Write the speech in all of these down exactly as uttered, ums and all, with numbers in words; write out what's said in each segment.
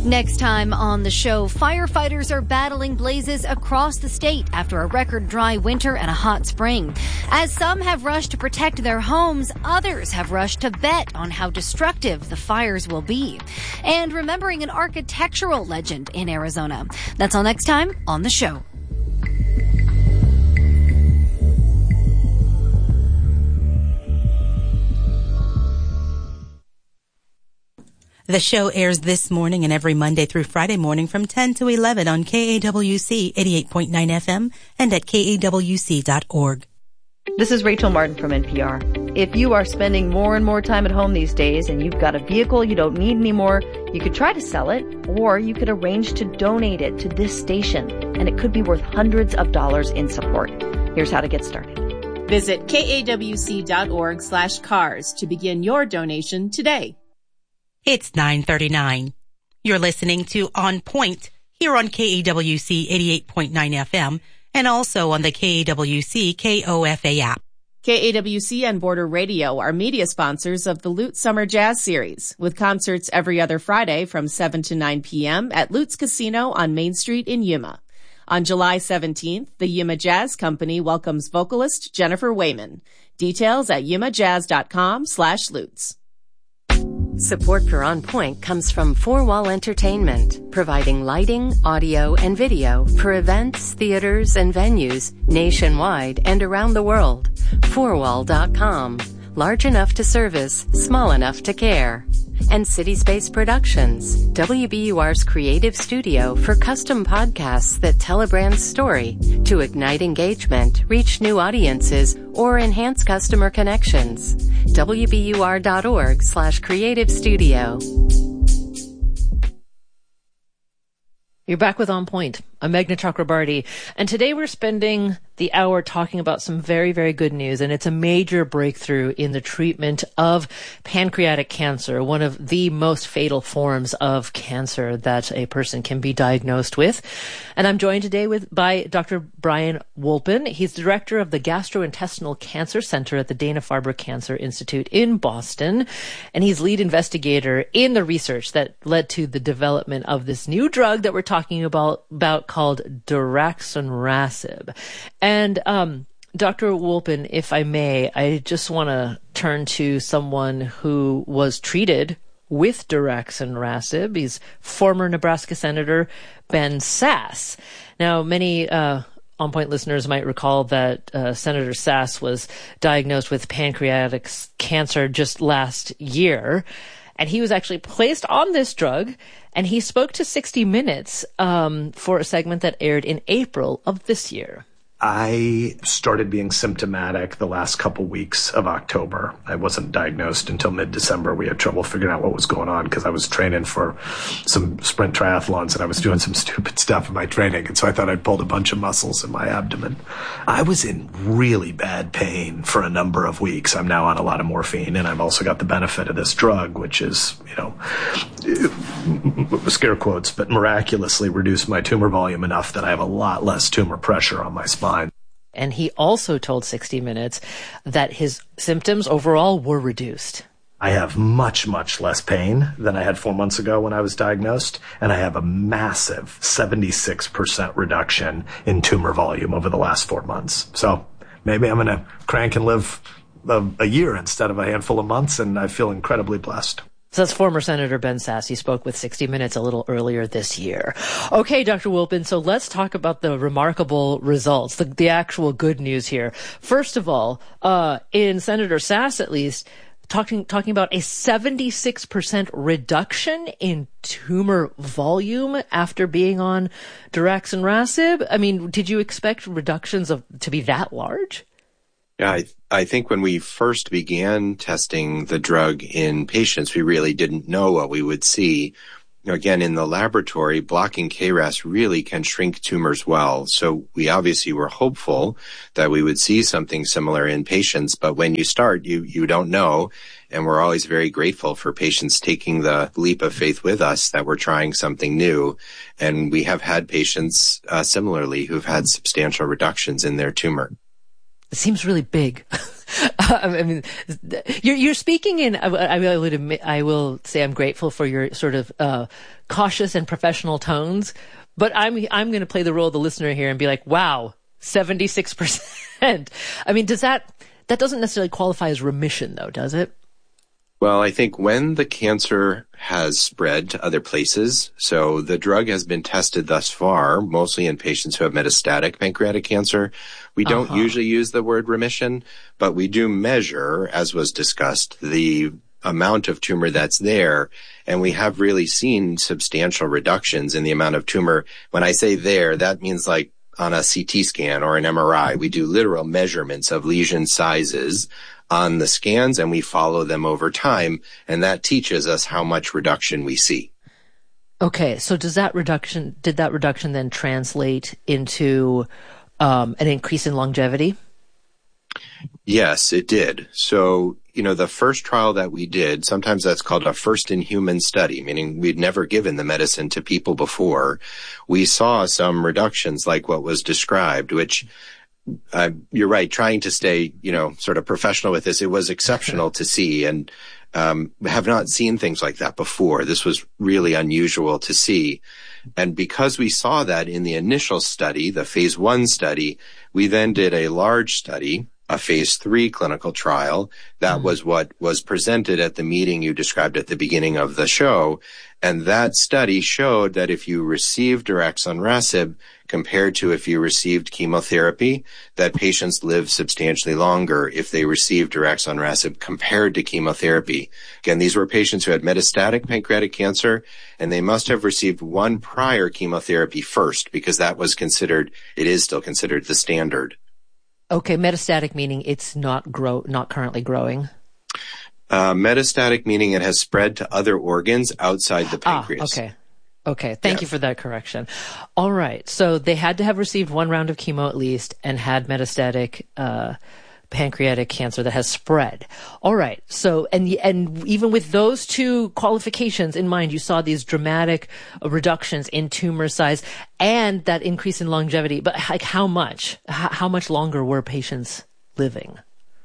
Next time on the show, firefighters are battling blazes across the state after a record dry winter and a hot spring. As some have rushed to protect their homes, others have rushed to bet on how destructive the fires will be. And remembering an architectural legend in Arizona. That's all next time on the show. The show airs this morning and every Monday through Friday morning from ten to eleven on K A W C eighty-eight point nine F M and at K A W C dot org. This is Rachel Martin from N P R. If you are spending more and more time at home these days and you've got a vehicle you don't need anymore, you could try to sell it, or you could arrange to donate it to this station, and it could be worth hundreds of dollars in support. Here's how to get started. Visit K A W C dot org slash cars to begin your donation today. It's nine thirty-nine. You're listening to On Point here on K A W C eighty-eight point nine F M and also on the K A W C K O F A app. K A W C and Border Radio are media sponsors of the Lutz Summer Jazz Series, with concerts every other Friday from seven to nine p.m. at Lutz Casino on Main Street in Yuma. On July seventeenth, the Yuma Jazz Company welcomes vocalist Jennifer Wayman. Details at yumajazz.com slash Lutz. Support for On Point comes from Four Wall Entertainment, providing lighting, audio, and video for events, theaters, and venues nationwide and around the world. four wall dot com. Large enough to service, small enough to care. And City Space Productions, W B U R's creative studio for custom podcasts that tell a brand's story to ignite engagement, reach new audiences, or enhance customer connections. W B U R dot org slash creative studio. You're back with On Point. I'm Meghna Chakrabarty, and today we're spending the hour talking about some very, very good news, and it's a major breakthrough in the treatment of pancreatic cancer, one of the most fatal forms of cancer that a person can be diagnosed with. And I'm joined today with by Doctor Brian Wolpin. He's director of the Gastrointestinal Cancer Center at the Dana-Farber Cancer Institute in Boston, and he's lead investigator in the research that led to the development of this new drug that we're talking about, about called daraxonrasib. And um, Doctor Wolpin, if I may, I just want to turn to someone who was treated with daraxonrasib. He's former Nebraska Senator Ben Sasse. Now, many uh, On Point listeners might recall that uh, Senator Sasse was diagnosed with pancreatic cancer just last year. And he was actually placed on this drug, and he spoke to sixty minutes um, for a segment that aired in April of this year. I started being symptomatic the last couple weeks of October. I wasn't diagnosed until mid-December. We had trouble figuring out what was going on because I was training for some sprint triathlons and I was doing some stupid stuff in my training. And so I thought I'd pulled a bunch of muscles in my abdomen. I was in really bad pain for a number of weeks. I'm now on a lot of morphine, and I've also got the benefit of this drug, which is, you know, scare quotes, but miraculously reduced my tumor volume enough that I have a lot less tumor pressure on my spine. And he also told sixty minutes that his symptoms overall were reduced. I have much, much less pain than I had four months ago when I was diagnosed, and I have a massive seventy-six percent reduction in tumor volume over the last four months. So maybe I'm going to crank and live a, a year instead of a handful of months, and I feel incredibly blessed. So that's former Senator Ben Sasse. He spoke with sixty minutes a little earlier this year. Okay, Doctor Wolpin, so let's talk about the remarkable results, the, the actual good news here. First of all, uh, in Senator Sasse, at least, talking talking about a seventy-six percent reduction in tumor volume after being on daraxonrasib. I mean, did you expect reductions of to be that large? Yeah, I, I think when we first began testing the drug in patients, we really didn't know what we would see. Again, in the laboratory, blocking K R A S really can shrink tumors well. So we obviously were hopeful that we would see something similar in patients. But when you start, you, you don't know. And we're always very grateful for patients taking the leap of faith with us that we're trying something new. And we have had patients uh, similarly who've had substantial reductions in their tumor. It seems really big. I mean, you're, you're speaking in, I, I would admit, I will say I'm grateful for your sort of, uh, cautious and professional tones, but I'm, I'm going to play the role of the listener here and be like, wow, seventy-six percent. I mean, does that, that doesn't necessarily qualify as remission though, does it? Well, I think when the cancer has spread to other places, so the drug has been tested thus far, mostly in patients who have metastatic pancreatic cancer. We don't uh-huh. usually use the word remission, but we do measure, as was discussed, the amount of tumor that's there. And we have really seen substantial reductions in the amount of tumor. When I say there, that means like on a C T scan or an M R I. We do literal measurements of lesion sizes on the scans, and we follow them over time, and that teaches us how much reduction we see. Okay, so does that reduction, did that reduction then translate into um, an increase in longevity? Yes, it did. So, you know, the first trial that we did, sometimes that's called a first-in-human study, meaning we'd never given the medicine to people before. We saw some reductions like what was described, which Uh, you're right, trying to stay, you know, sort of professional with this. It was exceptional to see, and um, have not seen things like that before. This was really unusual to see. And because we saw that in the initial study, the phase one study, we then did a large study, a phase three clinical trial. That mm-hmm. was what was presented at the meeting you described at the beginning of the show. And that study showed that if you received daraxonrasib compared to if you received chemotherapy, that patients live substantially longer if they received daraxonrasib compared to chemotherapy. Again, these were patients who had metastatic pancreatic cancer, and they must have received one prior chemotherapy first, because that was considered, it is still considered the standard. Okay, metastatic meaning it's not grow, not currently growing. Uh, metastatic meaning it has spread to other organs outside the pancreas. Ah, okay. Okay. Thank yeah. you for that correction. All right. So they had to have received one round of chemo at least and had metastatic, uh, pancreatic cancer that has spread. All right. So, and, and even with those two qualifications in mind, you saw these dramatic reductions in tumor size and that increase in longevity. But like how much, how, how much longer were patients living?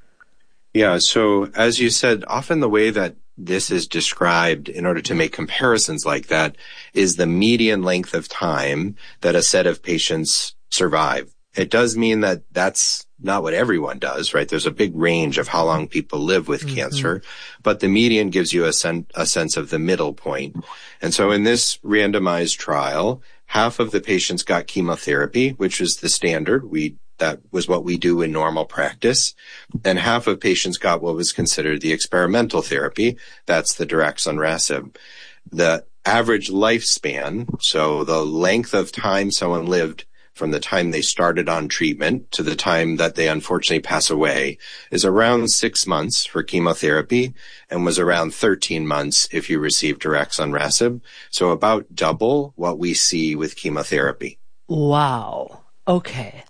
Yeah. So as you said, often the way that this is described in order to make comparisons like that is the median length of time that a set of patients survive. It does mean that that's not what everyone does, right? There's a big range of how long people live with mm-hmm. cancer, but the median gives you a, sen- a sense of the middle point. And so in this randomized trial, half of the patients got chemotherapy, which is the standard. We That was what we do in normal practice. And half of patients got what was considered the experimental therapy. That's the daraxonrasib. The average lifespan, so the length of time someone lived from the time they started on treatment to the time that they unfortunately pass away, is around six months for chemotherapy and was around thirteen months if you received daraxonrasib. So about double what we see with chemotherapy. Wow. Okay.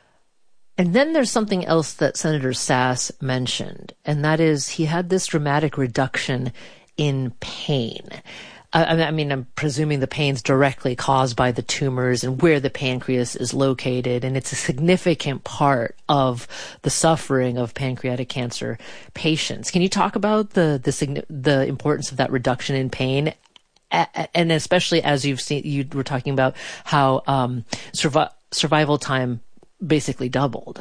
And then there's something else that Senator Sasse mentioned, and that is he had this dramatic reduction in pain. I, I mean, I'm presuming the pain's directly caused by the tumors and where the pancreas is located, and it's a significant part of the suffering of pancreatic cancer patients. Can you talk about the the, the importance of that reduction in pain? And especially as you've seen, you were talking about how um, survi- survival time basically doubled.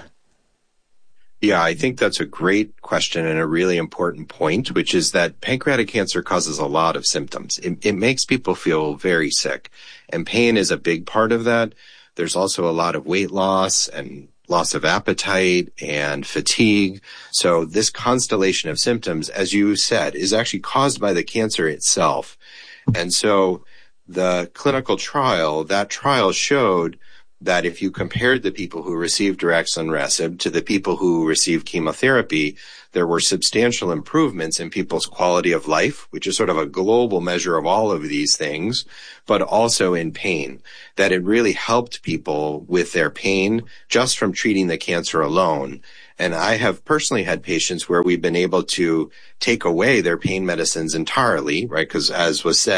Yeah, I think that's a great question and a really important point, which is that pancreatic cancer causes a lot of symptoms. It, it makes people feel very sick, and pain is a big part of that. There's also a lot of weight loss and loss of appetite and fatigue. So this constellation of symptoms, as you said, is actually caused by the cancer itself. And so the clinical trial, that trial showed that if you compared the people who received daraxonrasib to the people who received chemotherapy, there were substantial improvements in people's quality of life, which is sort of a global measure of all of these things, but also in pain, that it really helped people with their pain just from treating the cancer alone. And I have personally had patients where we've been able to take away their pain medicines entirely, right? Because as was said,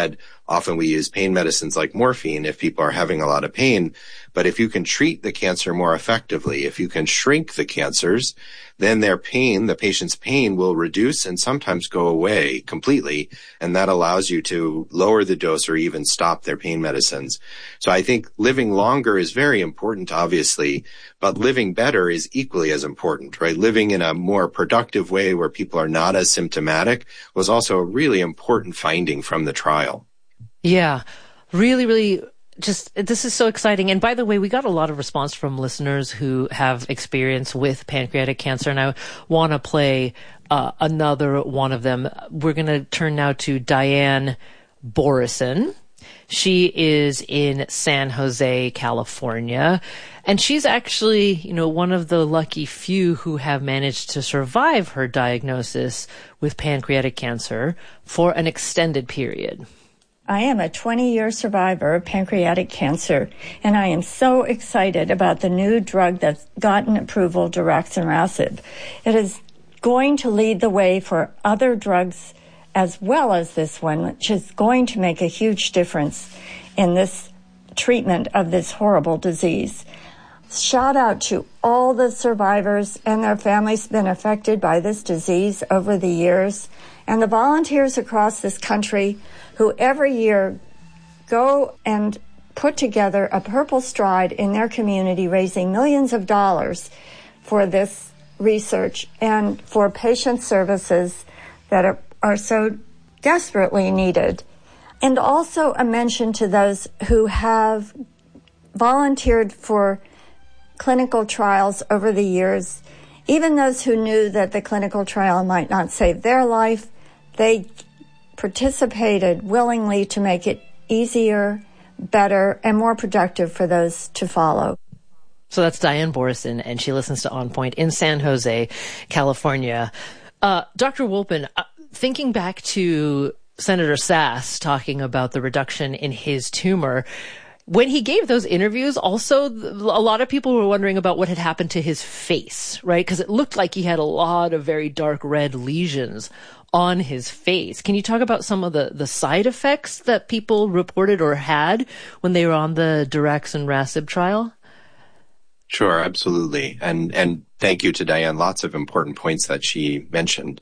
Often we use pain medicines like morphine if people are having a lot of pain. But if you can treat the cancer more effectively, if you can shrink the cancers, then their pain, the patient's pain, will reduce and sometimes go away completely. And that allows you to lower the dose or even stop their pain medicines. So I think living longer is very important, obviously, but living better is equally as important, right? Living in a more productive way where people are not as symptomatic was also a really important finding from the trial. Yeah, really, really. Just, this is so exciting. And by the way, we got a lot of response from listeners who have experience with pancreatic cancer. And I want to play uh, another one of them. We're going to turn now to Diane Borison. She is in San Jose, California. And she's actually, you know, one of the lucky few who have managed to survive her diagnosis with pancreatic cancer for an extended period. I am a twenty-year survivor of pancreatic cancer, and I am so excited about the new drug that's gotten approval, daraxonrasib. It is going to lead the way for other drugs as well as this one, which is going to make a huge difference in this treatment of this horrible disease. Shout out to all the survivors and their families been affected by this disease over the years, and the volunteers across this country who every year go and put together a Purple Stride in their community, raising millions of dollars for this research and for patient services that are, are so desperately needed. And also a mention to those who have volunteered for clinical trials over the years. Even those who knew that the clinical trial might not save their life, they participated willingly to make it easier, better, and more productive for those to follow. So that's Diane Borison, and she listens to On Point in San Jose, California. Uh, Doctor Wolpin, uh, thinking back to Senator Sass talking about the reduction in his tumor, when he gave those interviews, also, a lot of people were wondering about what had happened to his face, right? Because it looked like he had a lot of very dark red lesions on his face. Can you talk about some of the, the side effects that people reported or had when they were on the daraxonrasib trial? Sure, absolutely. And, and thank you to Diane. Lots of important points that she mentioned.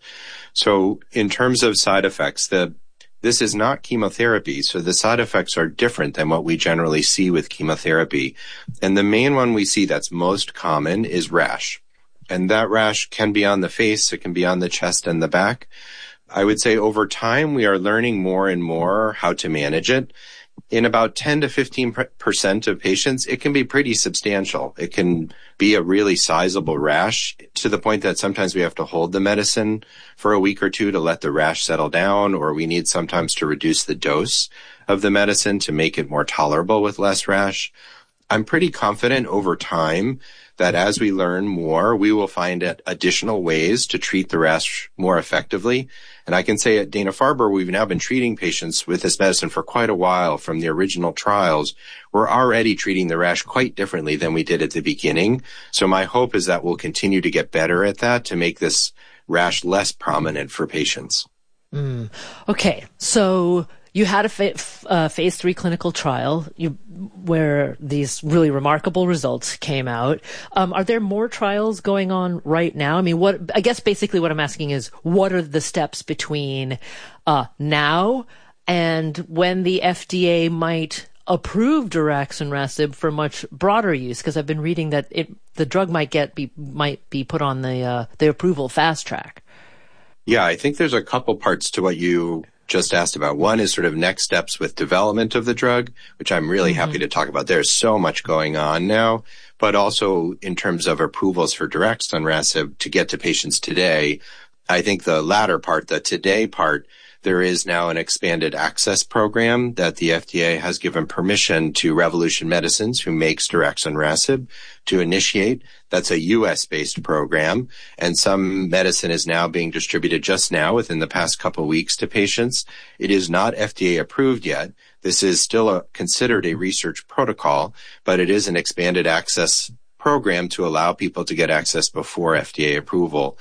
So in terms of side effects, the This is not chemotherapy, so the side effects are different than what we generally see with chemotherapy. And the main one we see that's most common is rash. And that rash can be on the face, it can be on the chest and the back. I would say over time, we are learning more and more how to manage it. In about ten to fifteen percent of patients, it can be pretty substantial. It can be a really sizable rash to the point that sometimes we have to hold the medicine for a week or two to let the rash settle down, or we need sometimes to reduce the dose of the medicine to make it more tolerable with less rash. I'm pretty confident over time that as we learn more, we will find additional ways to treat the rash more effectively. And I can say at Dana-Farber, we've now been treating patients with this medicine for quite a while from the original trials. We're already treating the rash quite differently than we did at the beginning. So my hope is that we'll continue to get better at that to make this rash less prominent for patients. Mm. Okay, so you had a fa- uh, phase three clinical trial you, where these really remarkable results came out. Um, are there more trials going on right now? I mean, what I guess basically what I'm asking is, what are the steps between uh, now and when the F D A might approve daraxonrasib for much broader use? Because I've been reading that it the drug might get be might be put on the uh, the approval fast track. Yeah, I think there's a couple parts to what you just asked about. One is sort of next steps with development of the drug, which I'm really mm-hmm. happy to talk about. There's so much going on now, but also in terms of approvals for daraxonrasib to get to patients today. I think the latter part, the today part, there is now an expanded access program that the F D A has given permission to Revolution Medicines, who makes daraxonrasib, to initiate. That's a U S-based program, and some medicine is now being distributed just now within the past couple of weeks to patients. It is not F D A approved yet. This is still a, considered a research protocol, but it is an expanded access program to allow people to get access before F D A approval.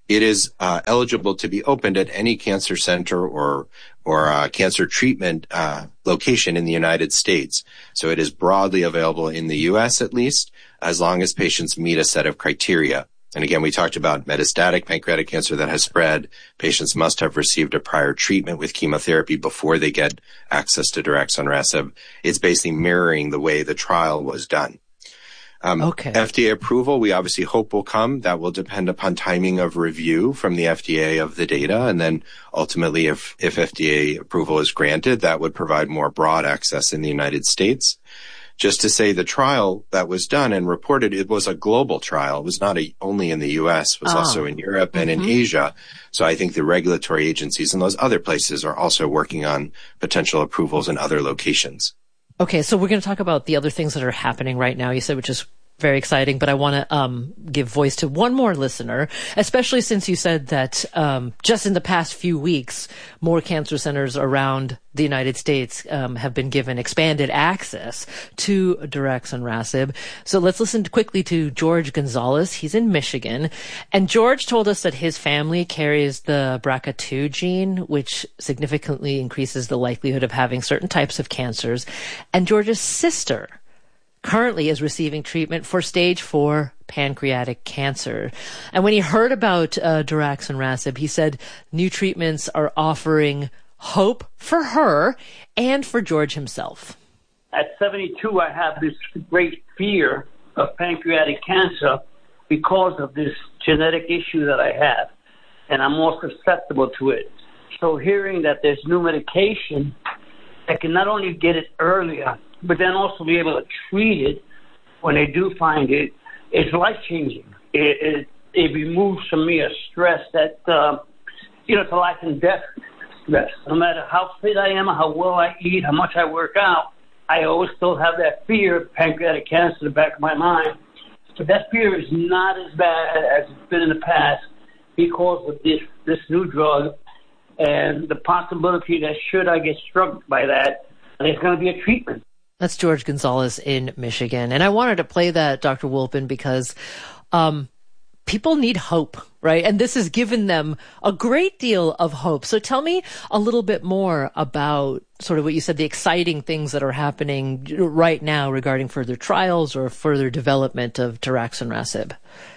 it is uh, eligible to be opened at any cancer center or or uh, cancer treatment uh, location in the United States. So it is broadly available in the U S at least, as long as patients meet a set of criteria. And again, we talked about metastatic pancreatic cancer that has spread. Patients must have received a prior treatment with chemotherapy before they get access to daraxonrasib. It's basically mirroring the way the trial was done. Um, okay. F D A approval, we obviously hope will come. That will depend upon timing of review from the F D A of the data. And then ultimately, if, if F D A approval is granted, that would provide more broad access in the United States. Just to say the trial that was done and reported, it was a global trial. It was not a, only in the U S, it was oh. also in Europe and mm-hmm. in Asia. So I think the regulatory agencies in those other places are also working on potential approvals in other locations. Okay, so we're going to talk about the other things that are happening right now, you said, which is very exciting, but I want to um, give voice to one more listener, especially since you said that um, just in the past few weeks, more cancer centers around the United States um, have been given expanded access to daraxonrasib. So let's listen quickly to George Gonzalez. He's in Michigan. And George told us that his family carries the B R C A two gene, which significantly increases the likelihood of having certain types of cancers. And George's sister currently is receiving treatment for stage four pancreatic cancer. And when he heard about uh, daraxonrasib, he said new treatments are offering hope for her and for George himself. At seventy-two, I have this great fear of pancreatic cancer because of this genetic issue that I have, and I'm more susceptible to it. So hearing that there's new medication that can not only get it earlier, but then also be able to treat it when they do find it, it's life-changing. It, it, it removes from me a stress that, uh, you know, it's a life and death stress. No matter how fit I am, how well I eat, how much I work out, I always still have that fear of pancreatic cancer in the back of my mind. But that fear is not as bad as it's been in the past because of this, this new drug and the possibility that should I get struck by that, there's going to be a treatment. That's George Gonzalez in Michigan. And I wanted to play that, Doctor Wolpin, because um, people need hope, right? And this has given them a great deal of hope. So tell me a little bit more about sort of what you said, the exciting things that are happening right now regarding further trials or further development of daraxonrasib.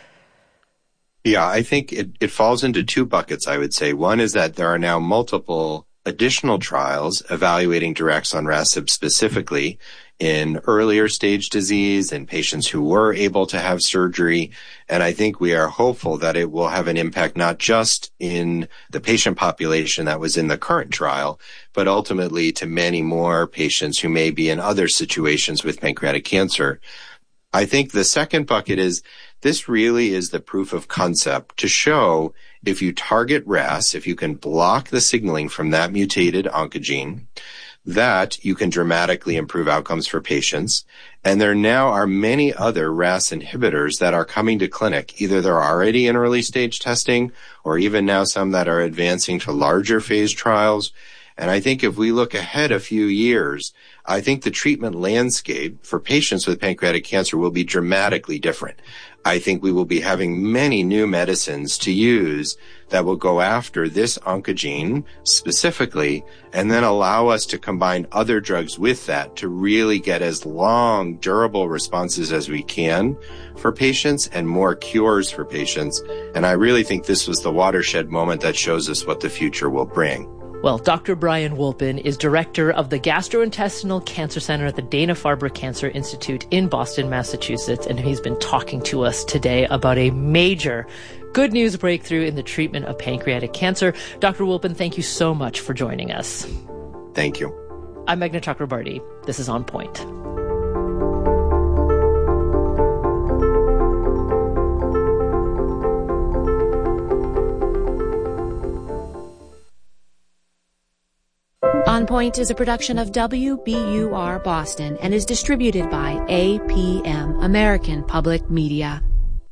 Yeah, I think it, it falls into two buckets, I would say. One is that there are now multiple additional trials evaluating daraxonrasib specifically in earlier stage disease in patients who were able to have surgery. And I think we are hopeful that it will have an impact not just in the patient population that was in the current trial, but ultimately to many more patients who may be in other situations with pancreatic cancer. I think the second bucket is this really is the proof of concept to show if you target R A S, if you can block the signaling from that mutated oncogene, that you can dramatically improve outcomes for patients. And there now are many other R A S inhibitors that are coming to clinic. Either they're already in early stage testing or even now some that are advancing to larger phase trials. And I think if we look ahead a few years, I think the treatment landscape for patients with pancreatic cancer will be dramatically different. I think we will be having many new medicines to use that will go after this oncogene specifically and then allow us to combine other drugs with that to really get as long, durable responses as we can for patients and more cures for patients. And I really think this was the watershed moment that shows us what the future will bring. Well, Doctor Brian Wolpin is director of the Gastrointestinal Cancer Center at the Dana-Farber Cancer Institute in Boston, Massachusetts, and he's been talking to us today about a major good news breakthrough in the treatment of pancreatic cancer. Doctor Wolpin, thank you so much for joining us. Thank you. I'm Meghna Chakrabarty. This is On Point. On Point is a production of W B U R Boston and is distributed by A P M, American Public Media.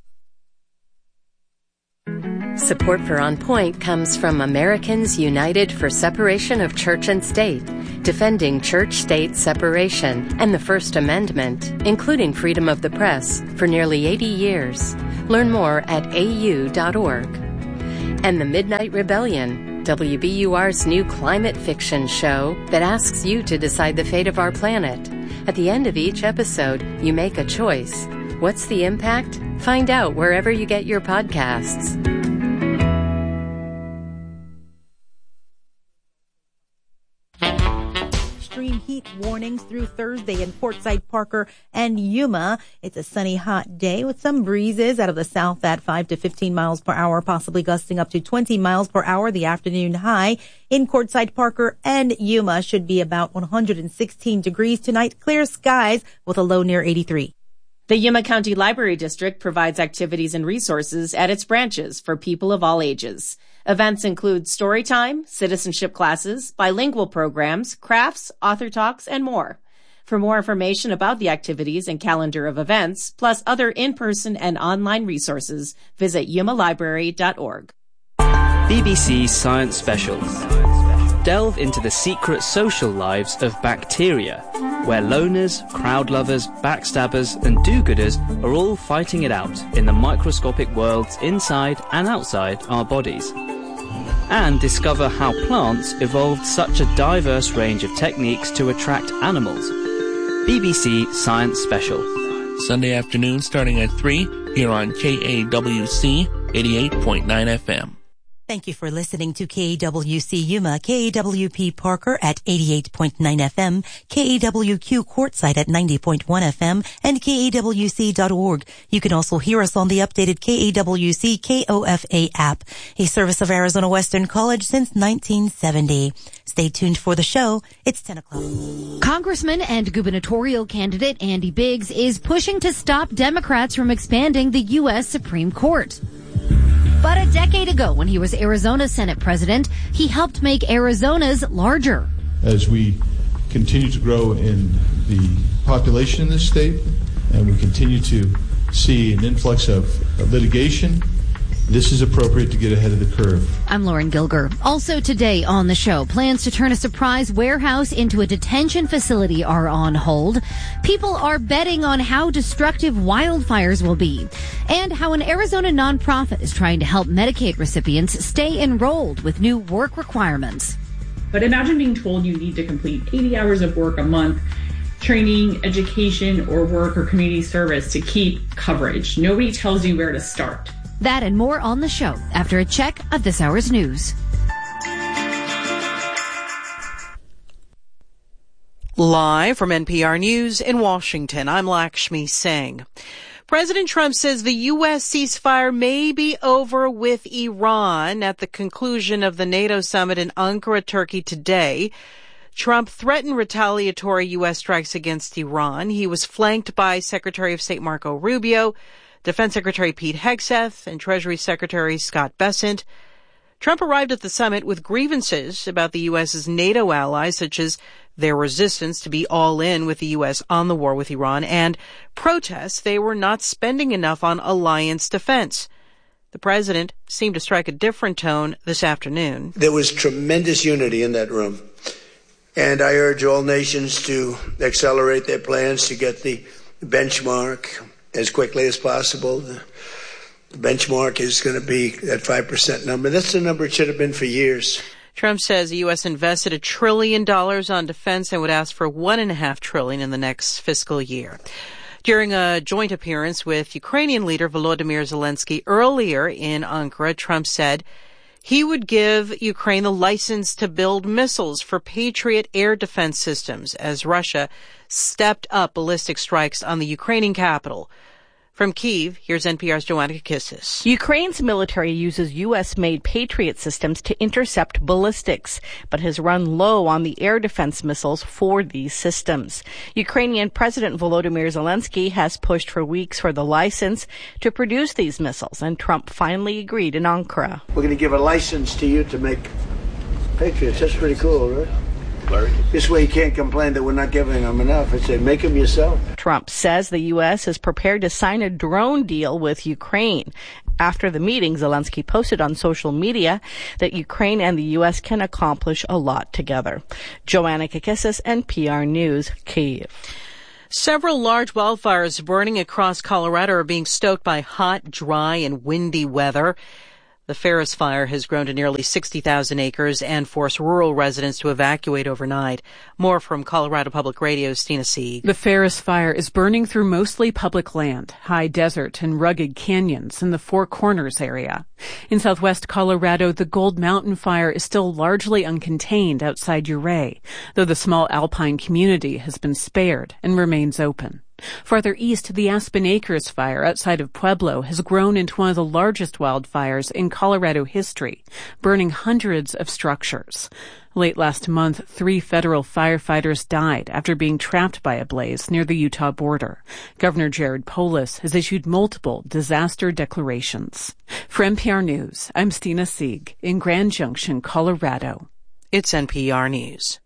Support for On Point comes from Americans United for Separation of Church and State, defending church-state separation and the First Amendment, including freedom of the press, for nearly eighty years. Learn more at A U dot org. And The Midnight Rebellion, W B U R's new climate fiction show that asks you to decide the fate of our planet. At the end of each episode, you make a choice. What's the impact? Find out wherever you get your podcasts. Extreme heat warnings through Thursday in Quartzsite, Parker, and Yuma. It's a sunny, hot day with some breezes out of the south at five to fifteen miles per hour, possibly gusting up to twenty miles per hour. The afternoon high in Quartzsite, Parker, and Yuma should be about one hundred sixteen degrees tonight. Clear skies with a low near eighty-three. The Yuma County Library District provides activities and resources at its branches for people of all ages. Events include story time, citizenship classes, bilingual programs, crafts, author talks, and more. For more information about the activities and calendar of events, plus other in-person and online resources, visit yuma library dot org. B B C Science Special. Delve into the secret social lives of bacteria, where loners, crowd lovers, backstabbers, and do-gooders are all fighting it out in the microscopic worlds inside and outside our bodies. And discover how plants evolved such a diverse range of techniques to attract animals. B B C Science Special. Sunday afternoon starting at three here on K A W C eighty-eight point nine F M. Thank you for listening to K A W C Yuma, K A W P Parker at eighty-eight point nine F M, K A W Q Quartzsite at ninety point one F M, and K A W C dot org. You can also hear us on the updated K A W C K O F A app, a service of Arizona Western College since nineteen seventy. Stay tuned for the show. It's ten o'clock. Congressman and gubernatorial candidate Andy Biggs is pushing to stop Democrats from expanding the U S Supreme Court. But a decade ago, when he was Arizona's Senate president, he helped make Arizona's larger. As we continue to grow in the population in this state, and we continue to see an influx of litigation, this is appropriate to get ahead of the curve. I'm Lauren Gilger. Also today on the show, plans to turn a surprise warehouse into a detention facility are on hold. People are betting on how destructive wildfires will be, and how an Arizona nonprofit is trying to help Medicaid recipients stay enrolled with new work requirements. But imagine being told you need to complete eighty hours of work a month, training, education, or work or community service to keep coverage. Nobody tells you where to start. That and more on the show after a check of this hour's news. Live from N P R News in Washington, I'm Lakshmi Singh. President Trump says the U S ceasefire may be over with Iran at the conclusion of the NATO summit in Ankara, Turkey today. Trump threatened retaliatory U S strikes against Iran. He was flanked by Secretary of State Marco Rubio, Defense Secretary Pete Hegseth, and Treasury Secretary Scott Bessent. Trump arrived at the summit with grievances about the U S's NATO allies, such as their resistance to be all in with the U S on the war with Iran, and protests they were not spending enough on alliance defense. The president seemed to strike a different tone this afternoon. There was tremendous unity in that room, and I urge all nations to accelerate their plans to get the benchmark as quickly as possible. The benchmark is going to be that five percent number. That's the number it should have been for years. Trump says the U S invested a trillion dollars on defense and would ask for one and a half trillion in the next fiscal year. During a joint appearance with Ukrainian leader Volodymyr Zelensky earlier in Ankara, Trump said he would give Ukraine the license to build missiles for Patriot air defense systems as Russia stepped up ballistic strikes on the Ukrainian capital. From Kyiv, here's N P R's Joanna Kakissis. Ukraine's military uses U S-made Patriot systems to intercept ballistics, but has run low on the air defense missiles for these systems. Ukrainian President Volodymyr Zelensky has pushed for weeks for the license to produce these missiles, and Trump finally agreed in Ankara. We're going to give a license to you to make Patriots. That's pretty cool, right? This way you can't complain that we're not giving them enough. I say, make them yourself. Trump says the U S is prepared to sign a drone deal with Ukraine. After the meeting, Zelensky posted on social media that Ukraine and the U S can accomplish a lot together. Joanna Kakissis, N P R News, Kyiv. Several large wildfires burning across Colorado are being stoked by hot, dry, and windy weather. The Ferris fire has grown to nearly sixty thousand acres and forced rural residents to evacuate overnight. More from Colorado Public Radio's Stina Sieg. The Ferris fire is burning through mostly public land, high desert, and rugged canyons in the Four Corners area. In southwest Colorado, the Gold Mountain fire is still largely uncontained outside Ouray, though the small alpine community has been spared and remains open. Farther east, the Aspen Acres fire outside of Pueblo has grown into one of the largest wildfires in Colorado history, burning hundreds of structures. Late last month, three federal firefighters died after being trapped by a blaze near the Utah border. Governor Jared Polis has issued multiple disaster declarations. For N P R News, I'm Stina Sieg in Grand Junction, Colorado. It's N P R News.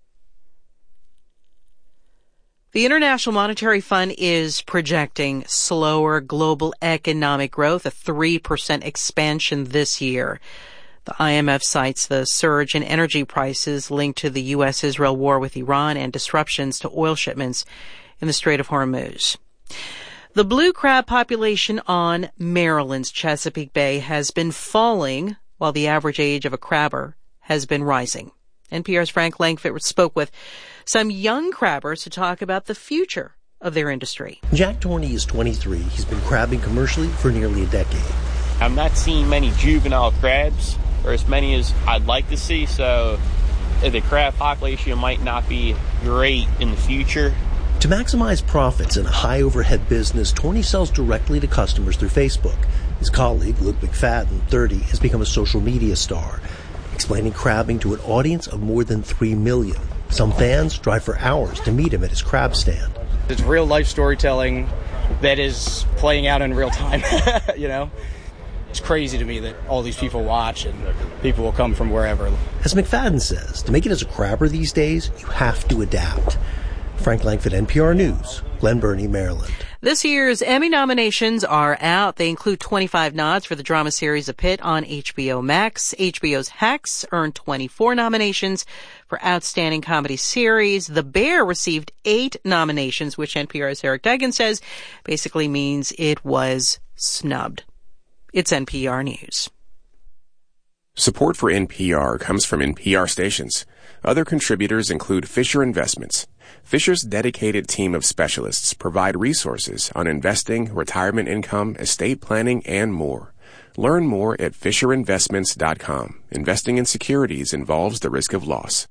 The International Monetary Fund is projecting slower global economic growth, a three percent expansion this year. The I M F cites the surge in energy prices linked to the U S Israel war with Iran and disruptions to oil shipments in the Strait of Hormuz. The blue crab population on Maryland's Chesapeake Bay has been falling, while the average age of a crabber has been rising. N P R's Frank Langfitt spoke with some young crabbers to talk about the future of their industry. Jack Torney is twenty-three. He's been crabbing commercially for nearly a decade. I'm not seeing many juvenile crabs, or as many as I'd like to see, so the crab population might not be great in the future. To maximize profits in a high overhead business, Torney sells directly to customers through Facebook. His colleague, Luke McFadden, thirty, has become a social media star, explaining crabbing to an audience of more than three million. Some fans drive for hours to meet him at his crab stand. It's real life storytelling that is playing out in real time, you know? It's crazy to me that all these people watch and people will come from wherever. As McFadden says, to make it as a crabber these days, you have to adapt. Frank Langfitt, N P R News, Glen Burnie, Maryland. This year's Emmy nominations are out. They include twenty-five nods for the drama series A Pit on H B O Max. H B O's Hacks earned twenty-four nominations for Outstanding Comedy Series. The Bear received eight nominations, which N P R's Eric Deggans says basically means it was snubbed. It's N P R News. Support for N P R comes from N P R stations. Other contributors include Fisher Investments. Fisher's dedicated team of specialists provide resources on investing, retirement income, estate planning, and more. Learn more at fisher investments dot com. Investing in securities involves the risk of loss.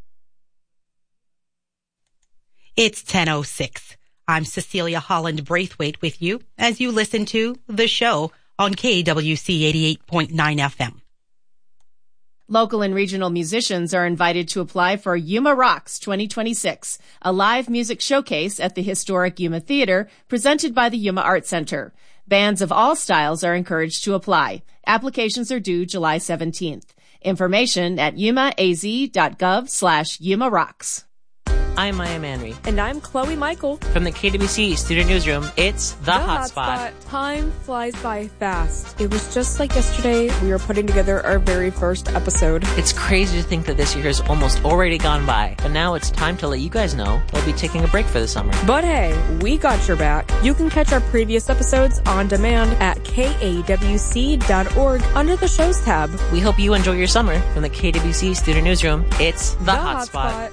It's ten oh six. I'm Cecilia Holland Braithwaite with you as you listen to The Show on K W C eighty-eight point nine F M. Local and regional musicians are invited to apply for Yuma Rocks twenty twenty-six, a live music showcase at the historic Yuma Theater presented by the Yuma Art Center. Bands of all styles are encouraged to apply. Applications are due July seventeenth. Information at yumaaz.gov slash Yuma Rocks. I'm Maya Manry. And I'm Chloe Michael. From the K W C Student Newsroom, it's The, the Hotspot. Hot Time flies by fast. It was just like yesterday we were putting together our very first episode. It's crazy to think that this year has almost already gone by. But now it's time to let you guys know we'll be taking a break for the summer. But hey, we got your back. You can catch our previous episodes on demand at K A W C dot org under the shows tab. We hope you enjoy your summer. From the K W C Student Newsroom, it's The, the Hotspot. Hotspot.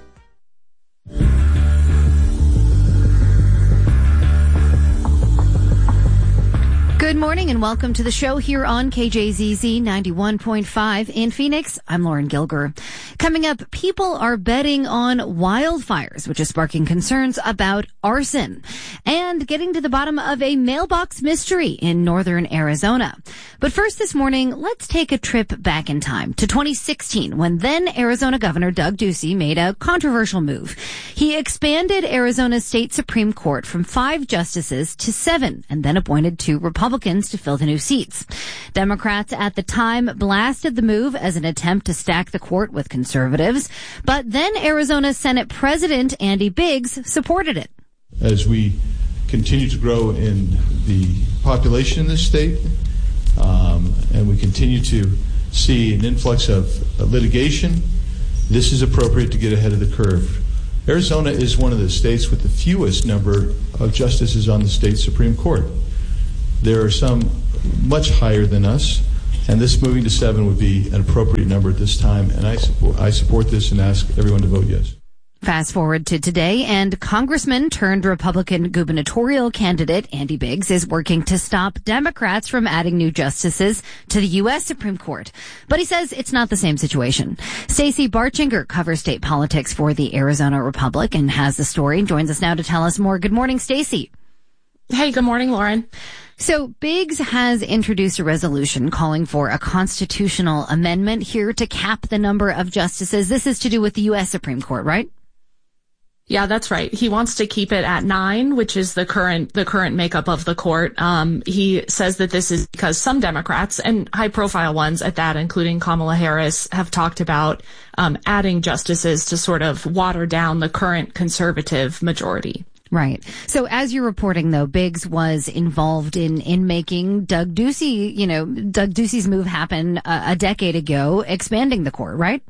Good morning and welcome to the show here on K J Z Z ninety-one point five in Phoenix. I'm Lauren Gilger. Coming up, people are betting on wildfires, which is sparking concerns about arson, and getting to the bottom of a mailbox mystery in northern Arizona. But first this morning, let's take a trip back in time to twenty sixteen, when then Arizona Governor Doug Ducey made a controversial move. He expanded Arizona's state Supreme Court from five justices to seven, and then appointed two Republicans to fill the new seats. Democrats at the time blasted the move as an attempt to stack the court with conservatives, but then Arizona Senate President Andy Biggs supported it. As we continue to grow in the population in this state, um, and we continue to see an influx of litigation, this is appropriate to get ahead of the curve. Arizona is one of the states with the fewest number of justices on the state Supreme Court. There are some much higher than us, And this moving to seven would be an appropriate number at this time. And I support, I support this and ask everyone to vote yes. Fast forward to today, and Congressman turned Republican gubernatorial candidate Andy Biggs is working to stop Democrats from adding new justices to the U S Supreme Court. But he says it's not the same situation. Stacey Barchinger covers state politics for the Arizona Republic and has the story and joins us now to tell us more. Good morning, Stacey. Hey, good morning, Lauren. So Biggs has introduced a resolution calling for a constitutional amendment here to cap the number of justices. This is to do with the U S Supreme Court, right? Yeah, that's right. He wants to keep it at nine, which is the current the current makeup of the court. Um, he says that this is because some Democrats, and high-profile ones at that, including Kamala Harris, have talked about um, adding justices to sort of water down the current conservative majority. Right. So as you're reporting, though, Biggs was involved in, in making Doug Ducey, you know, Doug Ducey's move happen a, a decade ago, expanding the court, right?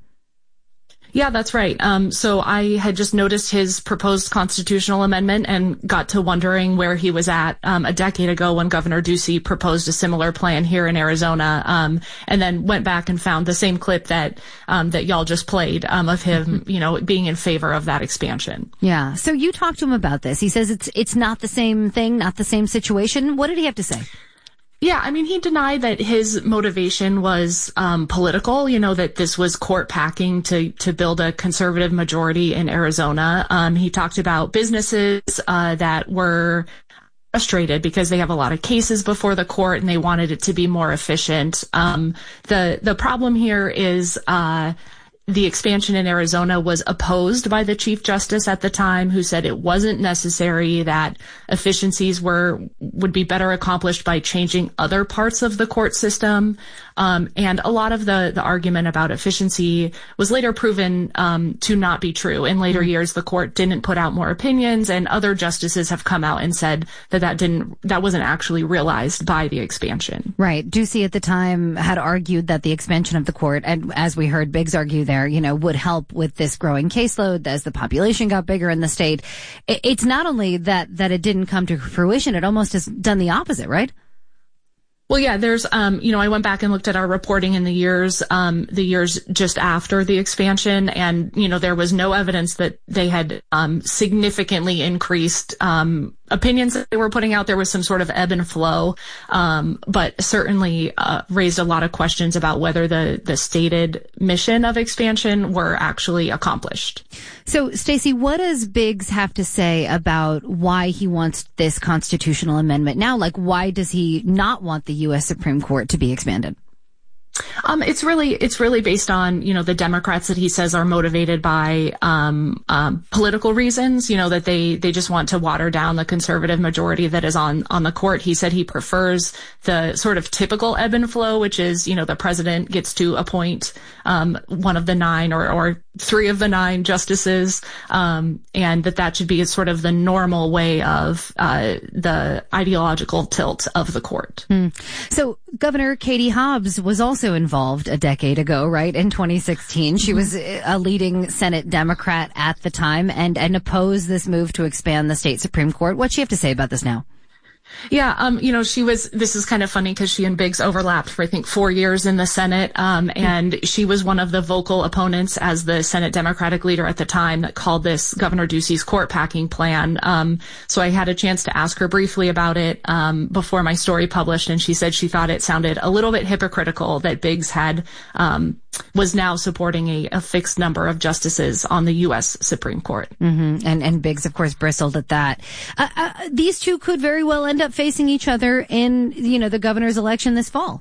Yeah, that's right. Um, so I had just noticed his proposed constitutional amendment and got to wondering where he was at um, a decade ago when Governor Ducey proposed a similar plan here in Arizona, um, and then went back and found the same clip that um, that y'all just played um, of him, you know, being in favor of that expansion. Yeah. So you talked to him about this. He says it's it's not the same thing, not the same situation. What did he have to say? Yeah, I mean, he denied that his motivation was um, political, you know, that this was court packing to, to build a conservative majority in Arizona. Um, he talked about businesses uh, that were frustrated because they have a lot of cases before the court and they wanted it to be more efficient. Um, the, the problem here is uh the expansion in Arizona was opposed by the Chief Justice at the time, who said it wasn't necessary, that efficiencies were would be better accomplished by changing other parts of the court system. Um, and a lot of the, the argument about efficiency was later proven um, to not be true. In later mm-hmm. years, the court didn't put out more opinions, and other justices have come out and said that that didn't that wasn't actually realized by the expansion. Right. Ducey at the time had argued that the expansion of the court, and as we heard Biggs argue there, you know, would help with this growing caseload as the population got bigger in the state. It's not only that, that it didn't come to fruition, it almost has done the opposite, right? Well, yeah, there's, um, you know, I went back and looked at our reporting in the years, um, the years just after the expansion, and, you know, there was no evidence that they had, um, significantly increased, um, opinions that they were putting out. There was some sort of ebb and flow, um, but certainly, uh, raised a lot of questions about whether the, the stated mission of expansion were actually accomplished. So, Stacey, what does Biggs have to say about why he wants this constitutional amendment now? Like, why does he not want the U S Supreme Court to be expanded? Um, it's really, it's really based on, you know, the Democrats that he says are motivated by, um, um, political reasons, you know, that they, they just want to water down the conservative majority that is on, on the court. He said he prefers the sort of typical ebb and flow, which is, you know, the president gets to appoint, um, one of the nine or, or three of the nine justices, um, and that that should be sort of the normal way of, uh, the ideological tilt of the court. Mm. So Governor Katie Hobbs was also involved a decade ago, right? In twenty sixteen, she was a leading Senate Democrat at the time and, and opposed this move to expand the state Supreme Court. What's she have to say about this now? Yeah, um, you know, she was, this is kind of funny because she and Biggs overlapped for, I think, four years in the Senate. Um, and she was one of the vocal opponents as the Senate Democratic leader at the time that called this Governor Ducey's court packing plan. Um, so I had a chance to ask her briefly about it, um, before my story published. And she said she thought it sounded a little bit hypocritical that Biggs had, um, was now supporting a, a fixed number of justices on the U S Supreme Court. Mm-hmm. And, and Biggs, of course, bristled at that. Uh, uh, these two could very well end up facing each other in, you know, the governor's election this fall.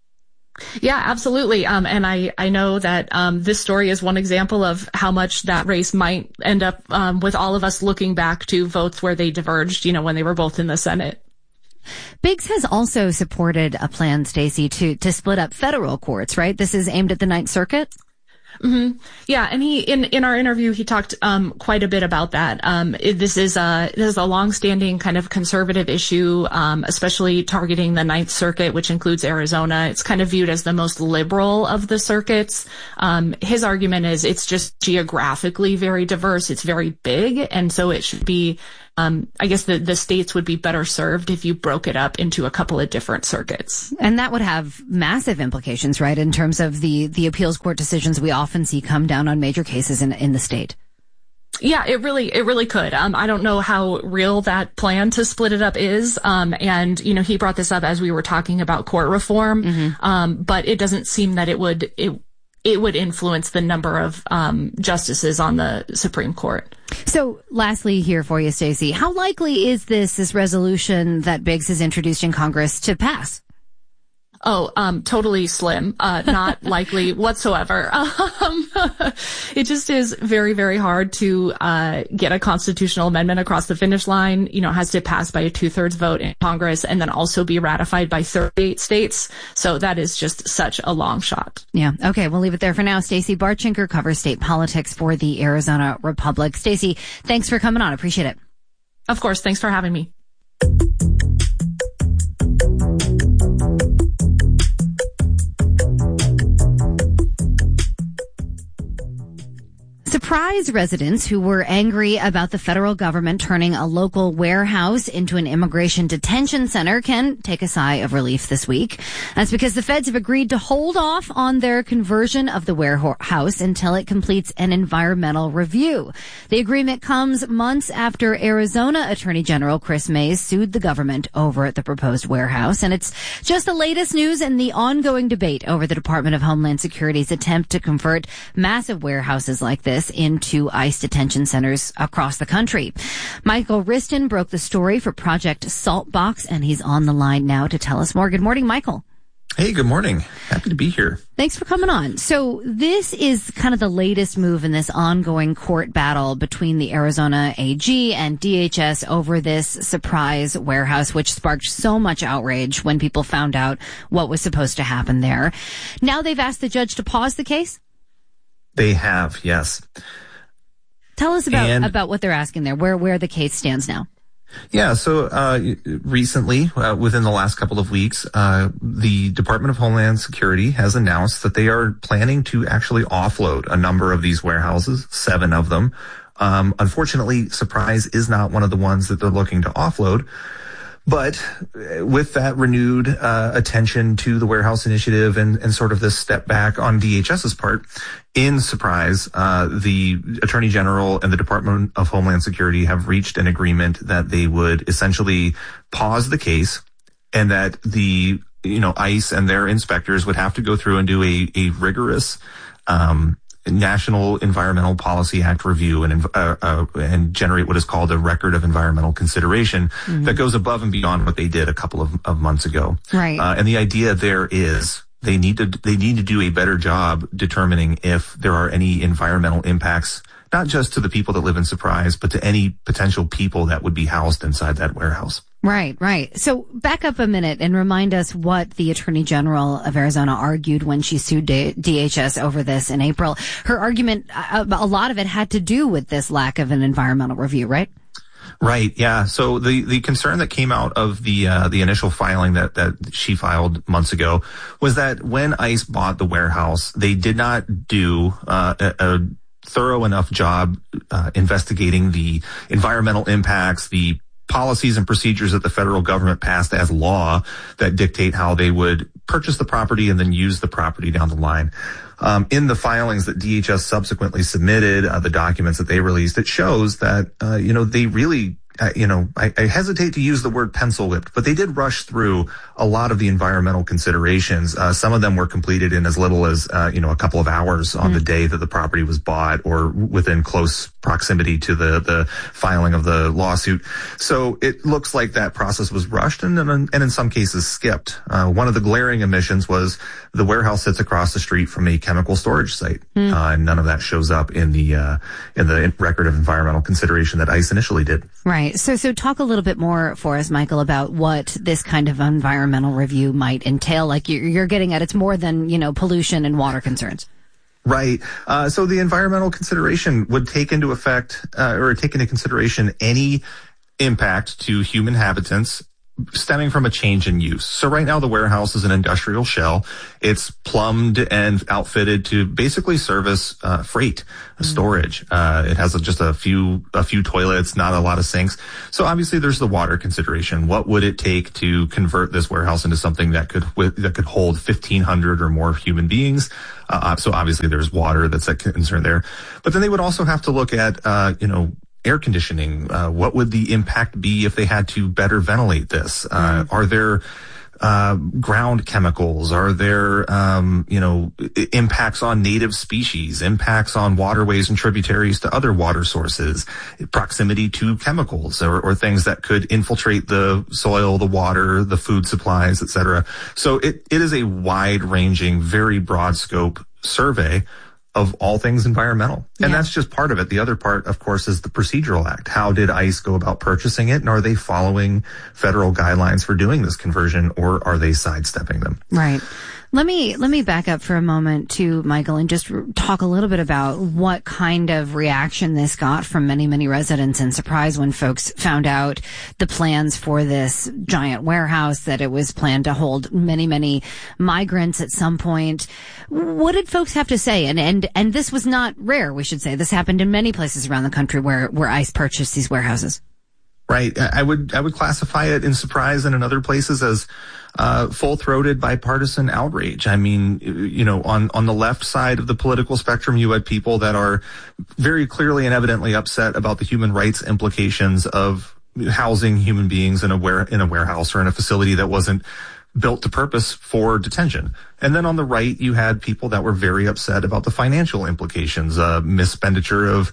Yeah, absolutely. Um, and I, I know that, um, this story is one example of how much that race might end up, um, with all of us looking back to votes where they diverged, you know, when they were both in the Senate. Biggs has also supported a plan, Stacey, to, to split up federal courts, right? This is aimed at the Ninth Circuit? Mm-hmm. Yeah, and he in in our interview he talked um quite a bit about that. Um, it, this is a this is a longstanding kind of conservative issue, um, especially targeting the Ninth Circuit, which includes Arizona. It's kind of viewed as the most liberal of the circuits. Um, his argument is it's just geographically very diverse. It's very big, and so it should be um, I guess the, the states would be better served if you broke it up into a couple of different circuits. And that would have massive implications, right, in terms of the, the appeals court decisions we often see come down on major cases in, in the state. Yeah, it really, it really could. Um, I don't know how real that plan to split it up is. Um, and, you know, he brought this up as we were talking about court reform. Mm-hmm. Um, but it doesn't seem that it would, it, it would influence the number of, um, justices on the Supreme Court. So lastly here for you, Stacey, how likely is this, this resolution that Biggs has introduced in Congress to pass? Oh, um, totally slim, uh, not likely whatsoever. Um, it just is very, very hard to, uh, get a constitutional amendment across the finish line. You know, it has to pass by a two-thirds vote in Congress and then also be ratified by thirty-eight states. So that is just such a long shot. Yeah. Okay. We'll leave it there for now. Stacey Bartschinker covers state politics for the Arizona Republic. Stacey, thanks for coming on. Appreciate it. Of course. Thanks for having me. Surprise residents who were angry about the federal government turning a local warehouse into an immigration detention center can take a sigh of relief this week. That's because the feds have agreed to hold off on their conversion of the warehouse until it completes an environmental review. The agreement comes months after Arizona Attorney General Chris Mays sued the government over the proposed warehouse. And it's just the latest news in the ongoing debate over the Department of Homeland Security's attempt to convert massive warehouses like this into ICE detention centers across the country. Michael Riston broke the story for Project Saltbox, and he's on the line now to tell us more. Good morning, Michael. Hey, good morning. Happy to be here. Thanks for coming on. So this is kind of the latest move in this ongoing court battle between the Arizona A G and D H S over this surprise warehouse, which sparked so much outrage when people found out what was supposed to happen there. Now they've asked the judge to pause the case? They have, yes. Tell us about, and, about what they're asking there, where, where the case stands now. Yeah, so uh recently, uh, within the last couple of weeks, uh the Department of Homeland Security has announced that they are planning to actually offload a number of these warehouses, seven of them. Um unfortunately, Surprise is not one of the ones that they're looking to offload. But with that renewed uh, attention to the warehouse initiative and, and sort of this step back on DHS's part, in Surprise, uh, the Attorney General and the Department of Homeland Security have reached an agreement that they would essentially pause the case and that the, you know, ICE and their inspectors would have to go through and do a, a rigorous, um, National Environmental Policy Act review and uh, uh, and generate what is called a record of environmental consideration mm-hmm. that goes above and beyond what they did a couple of, of months ago. Right. Uh, and the idea there is they need to they need to do a better job determining if there are any environmental impacts, not just to the people that live in Surprise, but to any potential people that would be housed inside that warehouse. Right, right. So back up a minute and remind us what the Attorney General of Arizona argued when she sued D H S over this in April. Her argument, a lot of it had to do with this lack of an environmental review, right? Right. Yeah. So the, the concern that came out of the, uh, the initial filing that, that she filed months ago was that when ICE bought the warehouse, they did not do, uh, a, a thorough enough job, uh, investigating the environmental impacts, the policies and procedures that the federal government passed as law that dictate how they would purchase the property and then use the property down the line. Um, in the filings that D H S subsequently submitted, uh, the documents that they released, it shows that, uh, you know, they really, uh, you know, I, I hesitate to use the word pencil whipped, but they did rush through a lot of the environmental considerations. Uh, some of them were completed in as little as, uh, you know, a couple of hours on mm. the day that the property was bought or within close proximity to the, the filing of the lawsuit. So it looks like that process was rushed and, and, and in some cases skipped. Uh, one of the glaring omissions was the warehouse sits across the street from a chemical storage site. Mm. Uh, and none of that shows up in the, uh, in the record of environmental consideration that ICE initially did. Right. So, so talk a little bit more for us, Michael, about what this kind of environmental review might entail. Like you're, you're getting at, it's more than, you know, pollution and water concerns. Right. Uh, so the environmental consideration would take into effect, uh, or take into consideration any impact to human habitants stemming from a change in use. So right now the warehouse is an industrial shell. It's plumbed and outfitted to basically service uh, freight mm-hmm. storage. Uh, it has a, just a few a few toilets, not a lot of sinks. So obviously there's the water consideration. What would it take to convert this warehouse into something that could that could hold fifteen hundred or more human beings? Uh, so obviously there's water that's a concern there. But then they would also have to look at uh, you know. air conditioning. Uh, what would the impact be if they had to better ventilate this? Uh, mm-hmm. Are there uh, ground chemicals? Are there, um, you know, I- impacts on native species, impacts on waterways and tributaries to other water sources, proximity to chemicals or, or things that could infiltrate the soil, the water, the food supplies, et cetera. So it, it is a wide-ranging, very broad scope survey of all things environmental. And yeah. that's just part of it. The other part, of course, is the Procedural Act. How did ICE go about purchasing it? And are they following federal guidelines for doing this conversion, or are they sidestepping them? Right. Let me, let me back up for a moment too, Michael, and just talk a little bit about what kind of reaction this got from many, many residents, and surprise when folks found out the plans for this giant warehouse, that it was planned to hold many, many migrants at some point. What did folks have to say? And, and, and this was not rare, we should say. This happened in many places around the country where, where ICE purchased these warehouses. Right. I would, I would classify it in Surprise and in other places as, uh, full-throated bipartisan outrage. I mean, you know, on, on the left side of the political spectrum, you had people that are very clearly and evidently upset about the human rights implications of housing human beings in a ware, in a warehouse or in a facility that wasn't built to purpose for detention. And then on the right, you had people that were very upset about the financial implications, uh, mispenditure of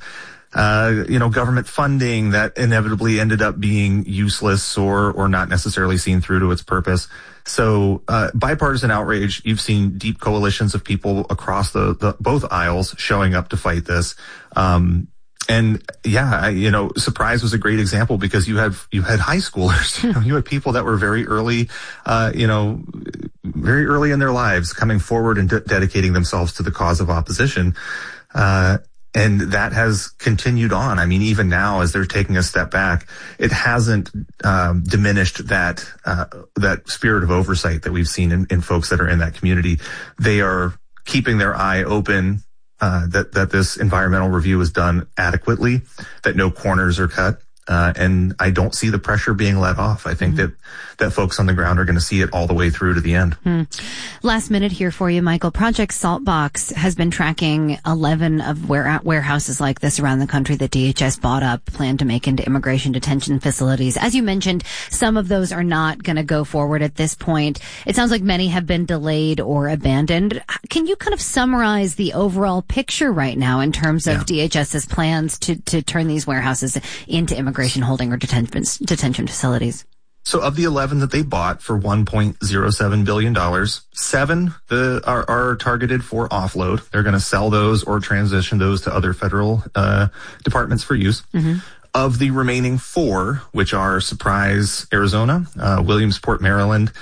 Uh, you know, government funding that inevitably ended up being useless or, or not necessarily seen through to its purpose. So, uh, bipartisan outrage, you've seen deep coalitions of people across the, the both aisles showing up to fight this. Um, and yeah, I, you know, Surprise was a great example because you had, you had high schoolers, you know, you had people that were very early, uh, you know, very early in their lives coming forward and de- dedicating themselves to the cause of opposition. Uh, And that has continued on. I mean, even now, as they're taking a step back, it hasn't um, diminished that uh, that spirit of oversight that we've seen in, in folks that are in that community. They are keeping their eye open uh, that that this environmental review is done adequately, that no corners are cut. Uh, and I don't see the pressure being let off. I think mm-hmm. that, that folks on the ground are going to see it all the way through to the end. Hmm. Last minute here for you, Michael. Project Saltbox has been tracking eleven of ware- warehouses like this around the country that D H S bought up, planned to make into immigration detention facilities. As you mentioned, some of those are not going to go forward at this point. It sounds like many have been delayed or abandoned. Can you kind of summarize the overall picture right now in terms of yeah. DHS's plans to, to turn these warehouses into immigration holding or detention, detention facilities? So of the eleven that they bought for one point zero seven billion dollars, seven the, are, are targeted for offload. They're going to sell those or transition those to other federal uh, departments for use. Mm-hmm. Of the remaining four, which are Surprise, Arizona, uh, Williamsport, Maryland,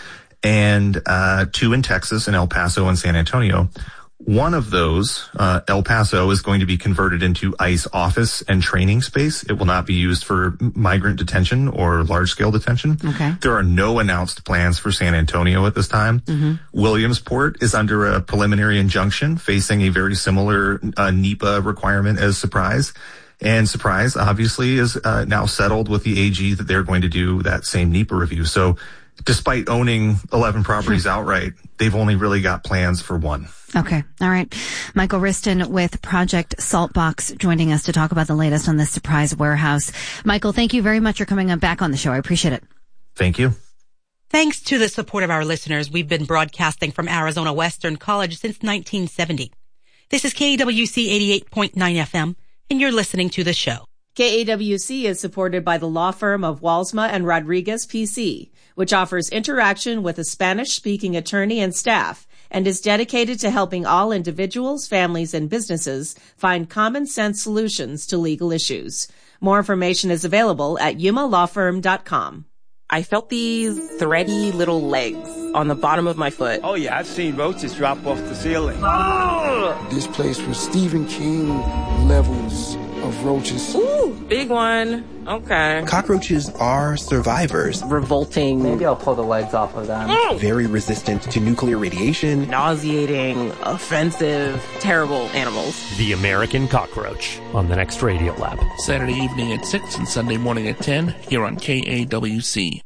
and uh, two in Texas, in El Paso and San Antonio, one of those, uh, El Paso, is going to be converted into ICE office and training space. It will not be used for migrant detention or large-scale detention. Okay. There are no announced plans for San Antonio at this time. Mm-hmm. Williamsport is under a preliminary injunction, facing a very similar uh, NEPA requirement as Surprise. And Surprise, obviously, is uh, now settled with the A G that they're going to do that same NEPA review. So despite owning eleven properties outright, they've only really got plans for one. Okay. All right. Michael Wriston with Project Saltbox joining us to talk about the latest on this Surprise warehouse. Michael, thank you very much for coming on back on the show. I appreciate it. Thank you. Thanks to the support of our listeners, we've been broadcasting from Arizona Western College since nineteen seventy. This is K A W C eighty-eight point nine F M, and you're listening to the show. K A W C is supported by the law firm of Walsma and Rodriguez P C, which offers interaction with a Spanish-speaking attorney and staff, and is dedicated to helping all individuals, families, and businesses find common-sense solutions to legal issues. More information is available at yuma law firm dot com. I felt these thready little legs on the bottom of my foot. Oh, yeah, I've seen roaches drop off the ceiling. Oh! This place was Stephen King levels of roaches. Ooh, big one. Okay. Cockroaches are survivors. Revolting. Maybe I'll pull the legs off of them. Mm. Very resistant to nuclear radiation. Nauseating, offensive, terrible animals. The American Cockroach on the next Radio Lab. Saturday evening at six and Sunday morning at ten here on K A W C.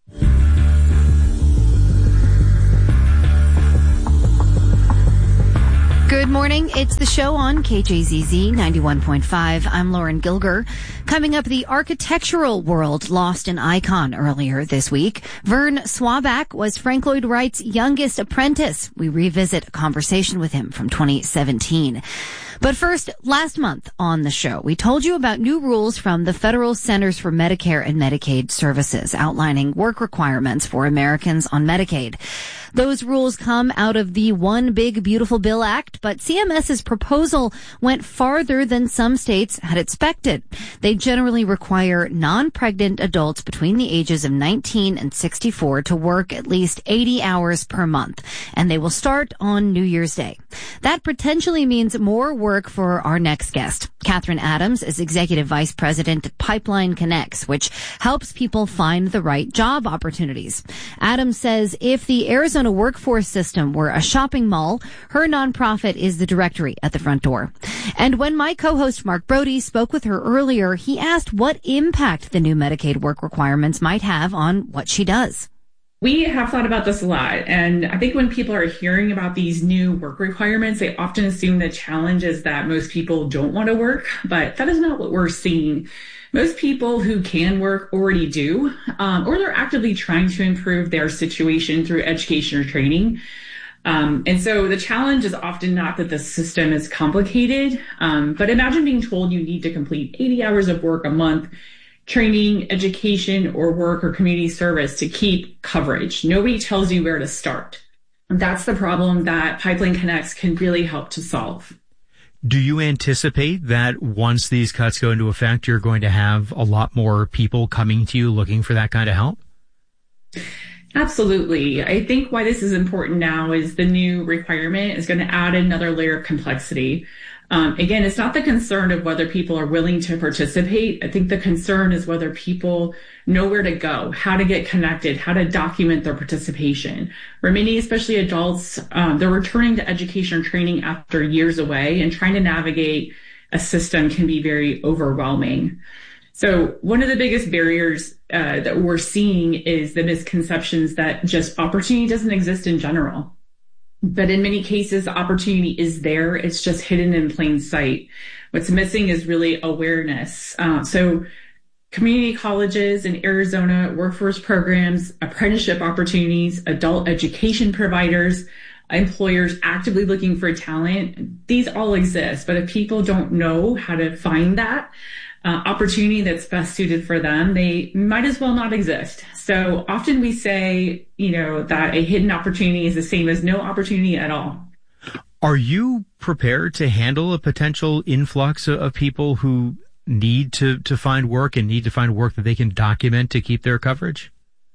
Good morning. It's the show on K J Z Z ninety-one point five. I'm Lauren Gilger. Coming up, the architectural world lost an icon earlier this week. Vern Swabach was Frank Lloyd Wright's youngest apprentice. We revisit a conversation with him from twenty seventeen. But first, last month on the show, we told you about new rules from the Federal Centers for Medicare and Medicaid Services outlining work requirements for Americans on Medicaid. Those rules come out of the One Big Beautiful Bill Act, but CMS's proposal went farther than some states had expected. They generally require non-pregnant adults between the ages of nineteen and sixty-four to work at least eighty hours per month, and they will start on New Year's Day. That potentially means more work for our next guest. Catherine Adams is Executive Vice President at Pipeline Connects, which helps people find the right job opportunities. Adams says if the Arizona workforce system were a shopping mall, her nonprofit is the directory at the front door. And when my co-host Mark Brody spoke with her earlier, he asked what impact the new Medicaid work requirements might have on what she does. We have thought about this a lot. And I think when people are hearing about these new work requirements, they often assume the challenge is that most people don't want to work, but that is not what we're seeing. Most people who can work already do, um, or they're actively trying to improve their situation through education or training. Um, and so the challenge is often not that the system is complicated, um, but imagine being told you need to complete eighty hours of work a month, training, education, or work or community service to keep coverage. Nobody tells you where to start. That's the problem that Pipeline Connects can really help to solve. Do you anticipate that once these cuts go into effect, you're going to have a lot more people coming to you looking for that kind of help? Absolutely. I think why this is important now is the new requirement is going to add another layer of complexity. Um, again, it's not the concern of whether people are willing to participate. I think the concern is whether people know where to go, how to get connected, how to document their participation. For many, especially adults, um, they're returning to education or training after years away, and trying to navigate a system can be very overwhelming. So one of the biggest barriers uh, that we're seeing is the misconceptions that just opportunity doesn't exist in general. But in many cases, the opportunity is there. It's just hidden in plain sight. What's missing is really awareness. Uh, so community colleges in Arizona, workforce programs, apprenticeship opportunities, adult education providers, employers actively looking for talent, these all exist. But if people don't know how to find that uh, opportunity that's best suited for them, they might as well not exist. So often we say, you know, that a hidden opportunity is the same as no opportunity at all. Are you prepared to handle a potential influx of people who need to, to find work and need to find work that they can document to keep their coverage?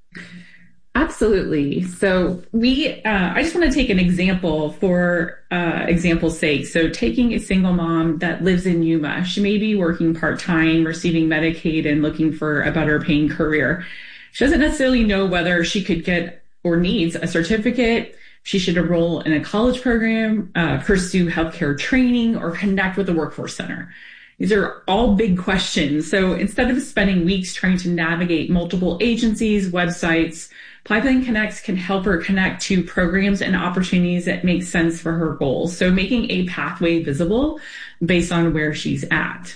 Absolutely. So we, uh, I just want to take an example for uh, example's sake. So taking a single mom that lives in Yuma, she may be working part-time, receiving Medicaid and looking for a better paying career. She doesn't necessarily know whether she could get or needs a certificate. She should enroll in a college program, uh, pursue healthcare training, or connect with the workforce center. These are all big questions. So instead of spending weeks trying to navigate multiple agencies, websites, Pipeline Connects can help her connect to programs and opportunities that make sense for her goals. So making a pathway visible based on where she's at.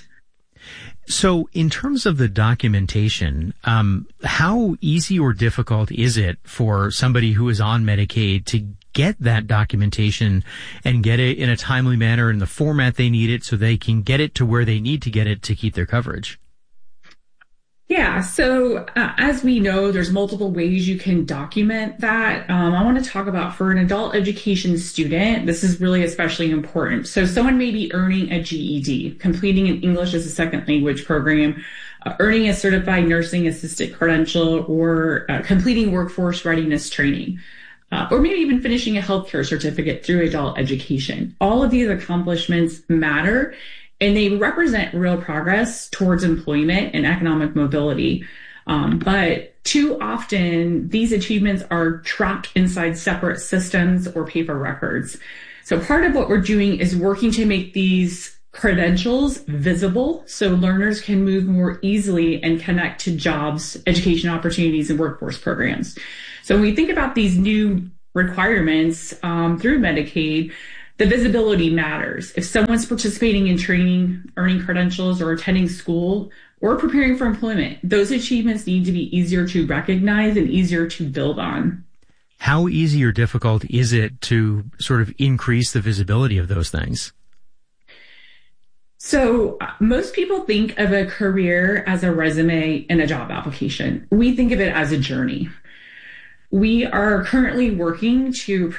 So in terms of the documentation, um, how easy or difficult is it for somebody who is on Medicaid to get that documentation and get it in a timely manner in the format they need it so they can get it to where they need to get it to keep their coverage? Yeah, so uh, as we know, there's multiple ways you can document that. Um, I want to talk about for an adult education student, this is really especially important. So someone may be earning a G E D, completing an English as a second language program, uh, earning a certified nursing assistant credential, or uh, completing workforce readiness training, uh, or maybe even finishing a healthcare certificate through adult education. All of these accomplishments matter. and they represent real progress towards employment and economic mobility. Um, but too often, these achievements are trapped inside separate systems or paper records. So part of what we're doing is working to make these credentials visible so learners can move more easily and connect to jobs, education opportunities, and workforce programs. So when we think about these new requirements um, through Medicaid, the visibility matters. If someone's participating in training, earning credentials, or attending school, or preparing for employment, those achievements need to be easier to recognize and easier to build on. How easy or difficult is it to sort of increase the visibility of those things? So uh, most people think of a career as a resume and a job application. We think of it as a journey. We are currently working to